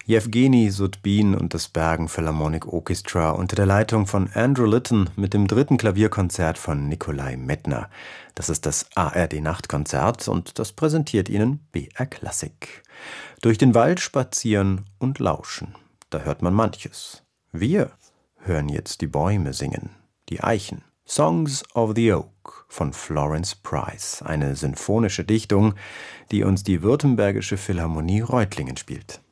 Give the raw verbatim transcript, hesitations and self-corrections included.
Jewgeni Sudbin und das Bergen Philharmonic Orchestra unter der Leitung von Andrew Litton mit dem dritten Klavierkonzert von Nikolai Medtner. Das ist das A R D-Nachtkonzert und das präsentiert Ihnen B R Klassik. Durch den Wald spazieren und lauschen, da hört man manches. Wir hören jetzt die Bäume singen, die Eichen. Songs of the Oak von Florence Price, eine sinfonische Dichtung, die uns die Württembergische Philharmonie Reutlingen spielt.